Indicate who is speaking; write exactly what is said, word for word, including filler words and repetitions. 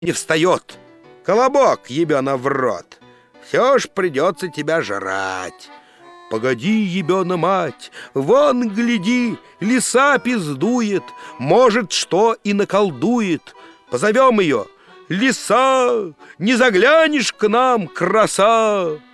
Speaker 1: не встает. Колобок, ебена в рот, все ж придется тебя жрать. Погоди, ебена мать, вон, гляди, лиса пиздует, может, что и наколдует. Позовем ее. Лиса, не заглянешь к нам, краса?